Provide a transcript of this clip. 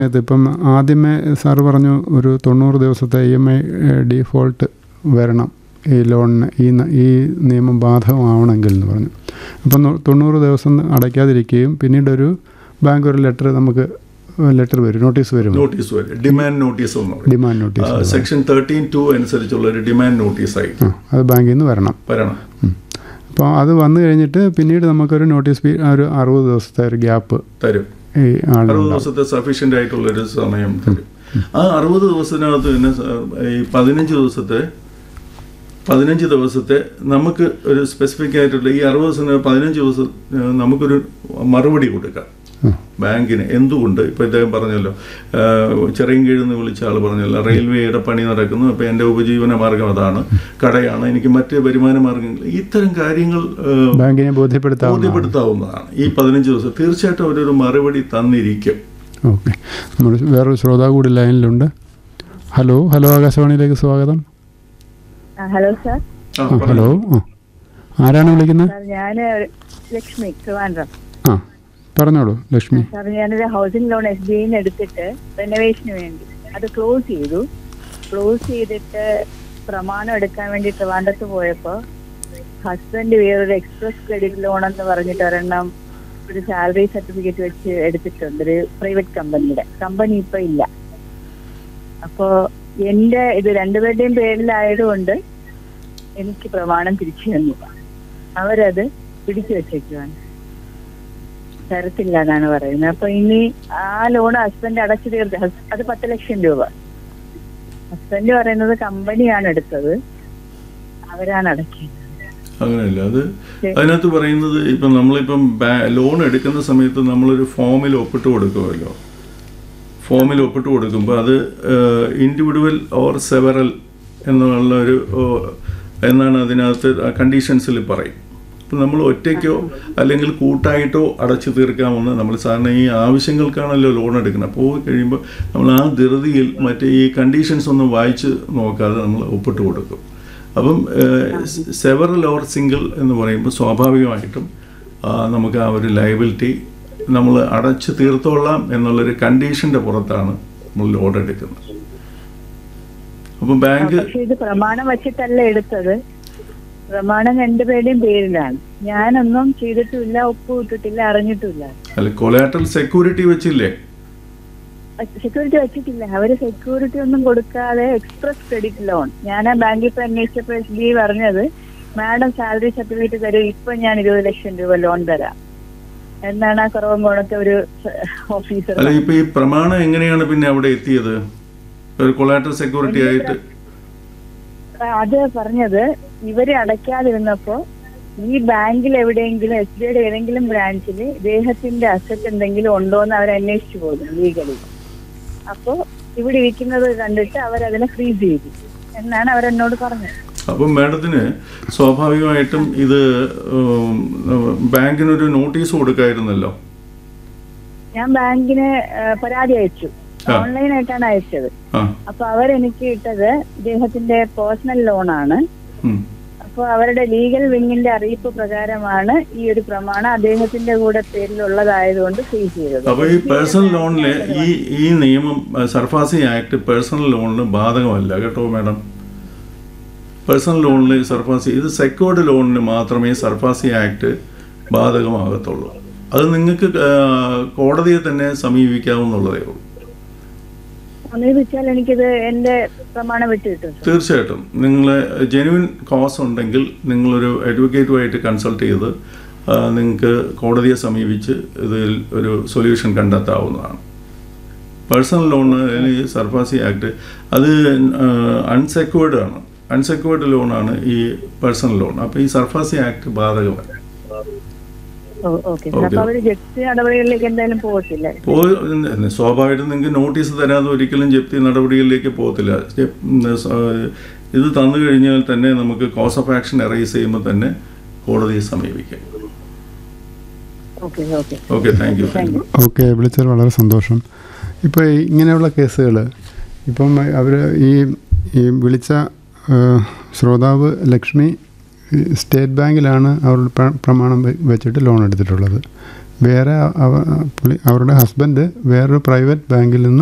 ഇപ്പം ആദ്യമേ സാറ് പറഞ്ഞു ഒരു 90 ദിവസത്തെ EMI ഡീഫോൾട്ട് വരണം ഈ ലോണിന്, ഈ നിയമം ബാധകമാവണമെങ്കിൽ എന്ന് പറഞ്ഞു. അപ്പം 90 ദിവസം അടയ്ക്കാതിരിക്കുകയും പിന്നീടൊരു ബാങ്ക് ഒരു ലെറ്റർ വരും, നോട്ടീസ് വരും, ഡിമാൻഡ് നോട്ടീസ് സെക്ഷൻ 13(2) അനുസരിച്ചുള്ള ഒരു ഡിമാൻഡ് നോട്ടീസായി അത് ബാങ്കിൽ നിന്ന് വരണം. അപ്പോൾ അത് വന്നു കഴിഞ്ഞിട്ട് പിന്നീട് നമുക്കൊരു നോട്ടീസ് ഒരു 60 ദിവസത്തെ ഒരു ഗ്യാപ്പ് തരും. 60 ദിവസത്തെ സഫീഷ്യൻ്റ് ആയിട്ടുള്ളൊരു സമയം തരും. ആ 60 ദിവസത്തിനകത്ത് തന്നെ ഈ 15 ദിവസത്തെ നമുക്ക് ഒരു സ്പെസിഫിക് ആയിട്ടുള്ള ഈ 60 ദിവസത്തിന് 15 ദിവസം നമുക്കൊരു മറുപടി കൊടുക്കാം ബാങ്കിന്. എന്തുകൊണ്ട് ഇപ്പം ഇദ്ദേഹം പറഞ്ഞല്ലോ, ചെറിയൻകീഴിൽ നിന്ന് വിളിച്ച ആൾ പറഞ്ഞല്ലോ, റെയിൽവേയുടെ പണി നടക്കുന്നു, അപ്പോൾ എൻ്റെ ഉപജീവന മാർഗം അതാണ്, കടയാണ്, എനിക്ക് മറ്റ് വരുമാന മാർഗങ്ങൾ, ഇത്തരം കാര്യങ്ങൾ ബാങ്കിനെ ബോധ്യപ്പെടുത്താവുന്നതാണ്. ഈ 15 ദിവസം തീർച്ചയായിട്ടും അവരൊരു മറുപടി തന്നിരിക്കും. ഓക്കെ, നമ്മൾ വേറൊരു ശ്രോതാവ് കൂടി ലൈനിലുണ്ട്. ഹലോ ആകാശവാണിയിലേക്ക് സ്വാഗതം. Hello sir. ഹലോ, ആരാണ് വിളിക്കുന്നത്? ഞാൻ ലക്ഷ്മി, ട്രിവാൻഡ്രം. പറഞ്ഞോളൂ ലക്ഷ്മി. സാർ, ഞാനൊരു ഹൗസിംഗ് ലോൺ SBI എടുത്തിട്ട് റെനോവേഷന് വേണ്ടി അത് ക്ലോസ് ചെയ്തിട്ട് പ്രമാണം എടുക്കാൻ വേണ്ടി ട്രിവാൻഡ്രത്ത് പോയപ്പോൾ ഹസ്ബൻഡ് വേറൊരു എക്സ്പ്രസ് ക്രെഡിറ്റ് ലോൺ എന്ന് പറഞ്ഞിട്ട് ഒരെണ്ണം ഒരു സാലറി സർട്ടിഫിക്കറ്റ് വെച്ച് എടുത്തിട്ടുണ്ട്, ഒരു പ്രൈവറ്റ് കമ്പനി ഇപ്പൊ ഇല്ല. അപ്പോ എന്റെ ഇത് രണ്ടുപേരുടെയും പേരിലായതുകൊണ്ട് എനിക്ക് പ്രമാണം തിരിച്ചു തന്നു. അവരത് പിടിച്ചു വെച്ചേക്കുവാണ്, തരത്തില്ല എന്നാണ് പറയുന്നത്. അപ്പൊ ഇനി ആ ലോൺ ഹസ്ബൻഡ് അടച്ചു തീർത്ത്, അത് 10 ലക്ഷം രൂപ. ഹസ്ബൻഡ് പറയുന്നത് കമ്പനിയാണ് എടുത്തത്, അവരാണ് അടയ്ക്കുന്നത്. അങ്ങനെയല്ല, അത് അതിനകത്ത് പറയുന്നത് ഇപ്പം നമ്മളിപ്പം ലോൺ എടുക്കുന്ന സമയത്ത് നമ്മളൊരു ഫോമിൽ ഒപ്പിട്ട് കൊടുക്കുമല്ലോ. ഫോമിൽ ഒപ്പിട്ട് കൊടുക്കുമ്പോൾ അത് ഇൻഡിവിജ്വൽ ഓർ സെവറൽ എന്നുള്ളൊരു എന്നാണ് അതിനകത്ത് കണ്ടീഷൻസിൽ പറയും. അപ്പം നമ്മൾ ഒറ്റയ്ക്കോ അല്ലെങ്കിൽ കൂട്ടായിട്ടോ അടച്ചു തീർക്കാമെന്ന് നമ്മൾ സാധാരണ ഈ ആവശ്യങ്ങൾക്കാണല്ലോ ലോൺ എടുക്കുന്നത്. അപ്പോൾ കഴിയുമ്പോൾ നമ്മൾ ആ ധൃതിയിൽ മറ്റേ ഈ കണ്ടീഷൻസ് ഒന്നും വായിച്ച് നോക്കാതെ നമ്മൾ ഒപ്പിട്ട് കൊടുക്കും. അപ്പം സെവറൽ ഓർ സിംഗിൾ എന്ന് പറയുമ്പോൾ സ്വാഭാവികമായിട്ടും നമുക്ക് ആ ഒരു ലയബിലിറ്റി നമ്മൾ അടച്ചു തീർത്തോളാം എന്നുള്ളൊരു കണ്ടീഷന്റെ പുറത്താണ് നമ്മൾ ലോൺ എടുക്കുന്നത്. അപ്പം ബാങ്ക് ഇത് പ്രമാണം വെച്ചിട്ടല്ല എടുത്തത്, പ്രമാണം രണ്ടുപേരുടെയും പേരിലാണ്. ഞാനൊന്നും ചെയ്തിട്ടില്ല, ഒപ്പ് ഇട്ടിട്ടില്ല, അറിഞ്ഞിട്ടില്ല. അല്ല, കൊലാറ്ററൽ സെക്യൂരിറ്റി വെച്ചില്ലേ? സെക്യൂരിറ്റി വെച്ചിട്ടില്ല. അവര് സെക്യൂരിറ്റി ഒന്നും കൊടുക്കാതെ എക്സ്പ്രസ് ക്രെഡിറ്റ് ലോൺ. ഞാൻ ആ ബാങ്കിൽ ഇപ്പൊ അന്വേഷിച്ചപ്പോൾ SBI പറഞ്ഞത്, മാഡം സാലറി സർട്ടിഫിക്കറ്റ് തരും, ഇപ്പൊ ഞാൻ 20 ലക്ഷം രൂപ ലോൺ തരാം എന്നാണ് ആ കുറവങ്കോണത്തെ ഒരു ഓഫീസർ. അല്ല, ഇപ്പൊ ഈ പ്രമാണം എങ്ങനെയാണ് പിന്നെ അവിടെ എത്തിയത് ഒരു കൊലാറ്ററൽ സെക്യൂരിറ്റി ആയിട്ട്? അത് പറഞ്ഞത് ഇവര് അടയ്ക്കാതിരുന്നപ്പോ ഈ ബാങ്കിൽ എവിടെയെങ്കിലും SBIയുടെ ഏതെങ്കിലും ബ്രാഞ്ചിൽ ഇദ്ദേഹത്തിന്റെ അസറ്റ് എന്തെങ്കിലും ഉണ്ടോന്ന് അവർ അന്വേഷിച്ചു പോകുന്നു ലീഗലി. അപ്പോ ഇവിടെ ഇരിക്കുന്നത് കണ്ടിട്ട് അവരതിനെ ഫ്രീസ് ചെയ്തു എന്നാണ് അവരെന്നോട് പറഞ്ഞത്. അപ്പം മാഡത്തിന് സ്വാഭാവികമായിട്ടും ഇത് ബാങ്കിനൊരു നോട്ടീസ് കൊടുക്കായിരുന്നല്ലോ. ഞാൻ ബാങ്കിന് പരാതി അയച്ചു, ഓൺലൈനായിട്ടാണ് അയച്ചത്. അപ്പൊ അവരെനിക്ക് ഇട്ടത് ഇദ്ദേഹത്തിന്റെ പേഴ്സണൽ ലോണാണ്. അപ്പോൾ അവരുടെ ലീഗൽ വിങ്ങിന്റെ അറിയിപ്പ് പ്രകാരമാണ് ഈ ഒരു പ്രമാണം അദ്ദേഹത്തിന്റെ കൂടെ പേരിലുള്ളതായതുകൊണ്ട് ഫ്രീസ് ചെയ്തത്. അപ്പൊ ഈ പേഴ്സണൽ ലോണില് ഈ നിയമം സർഫാസി ആക്ട് പേഴ്സണൽ ലോണിന് ബാധകമല്ല കേട്ടോ മാഡം. പേഴ്സണൽ ലോണിൽ സർഫാസി, ഇത് സെക്യൂർഡ് ലോണിന് മാത്രമേ സർഫാസി ആക്ട് ബാധകമാകത്തുള്ളൂ. അത് നിങ്ങൾക്ക് കോടതിയെ തന്നെ സമീപിക്കാവുന്നതേ ഉള്ളൂ. എനിക്കിത് എന്റെ പ്രമാണം വിട്ടു കിട്ടും. തീർച്ചയായിട്ടും നിങ്ങൾ ജെന്യുവിൻ കോസ് ഉണ്ടെങ്കിൽ നിങ്ങളൊരു അഡ്വക്കേറ്റുമായിട്ട് കൺസൾട്ട് ചെയ്ത് നിങ്ങൾക്ക് കോടതിയെ സമീപിച്ച് ഇതിൽ ഒരു സൊല്യൂഷൻ കണ്ടെത്താവുന്നതാണ്. പേഴ്സണൽ ലോണ് സർഫാസി ആക്ട് അത് അൺസെക്യൂർഡ് ആണ്. അൺസെക്യൂർഡ് ലോണാണ് ഈ പേഴ്സണൽ ലോൺ. അപ്പോൾ ഈ സർഫാസി ആക്ട് ബാധകമല്ല. സ്വാഭാവികമായിട്ടും നിങ്ങൾക്ക് നോട്ടീസ് തരാതെ ഒരിക്കലും ജപ്തി നടപടികളിലേക്ക് പോകത്തില്ല. ഇത് തന്നു കഴിഞ്ഞാൽ തന്നെ നമുക്ക് കോസ് ഓഫ് ആക്ഷൻ അറൈസ് ചെയ്യുമ്പോൾ തന്നെ കോടതിയെ സമീപിക്കാം. Okay, thank you. ഓക്കെ, വിളിച്ചത് വളരെ സന്തോഷം. ഇപ്പോൾ ഇങ്ങനെയുള്ള കേസുകൾ ഇപ്പം അവർ ഈ വിളിച്ച ശ്രോതാവ് ലക്ഷ്മി സ്റ്റേറ്റ് ബാങ്കിലാണ് അവർ പ്രമാണം വെച്ചിട്ട് ലോൺ എടുത്തിട്ടുള്ളത്. വേറെ അവരുടെ ഹസ്ബൻഡ് വേറൊരു പ്രൈവറ്റ് ബാങ്കിൽ നിന്ന്